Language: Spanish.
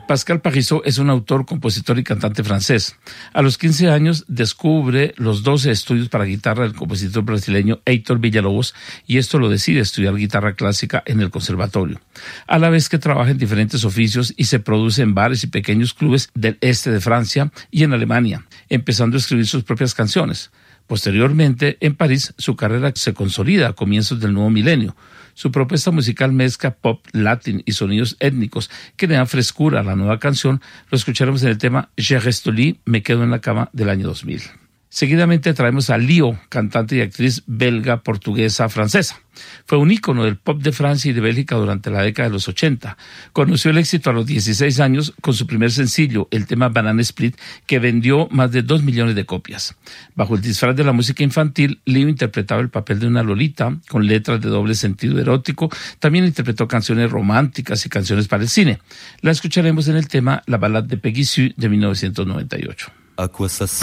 Pascal Parisot es un autor, compositor y cantante francés. A los 15 años descubre los 12 estudios para guitarra del compositor brasileño Heitor Villa-Lobos y esto lo decide estudiar guitarra clásica en el conservatorio. A la vez que trabaja en diferentes oficios y se produce en bares y pequeños clubes del este de Francia y en Alemania, empezando a escribir sus propias canciones. Posteriormente, en París, su carrera se consolida a comienzos del nuevo milenio. Su propuesta musical mezcla pop, latín y sonidos étnicos que le dan frescura a la nueva canción. Lo escucharemos en el tema Je reste au lit, Me quedo en la cama, del año 2000. Seguidamente traemos a Lio, cantante y actriz belga, portuguesa, francesa. Fue un ícono del pop de Francia y de Bélgica durante la década de los 80. Conoció el éxito a los 16 años con su primer sencillo, el tema Banana Split, que vendió más de 2 millones de copias. Bajo el disfraz de la música infantil, Lio interpretaba el papel de una lolita con letras de doble sentido erótico. También interpretó canciones románticas y canciones para el cine. La escucharemos en el tema La Balade de Peggy Sue de 1998. À quoi ça sert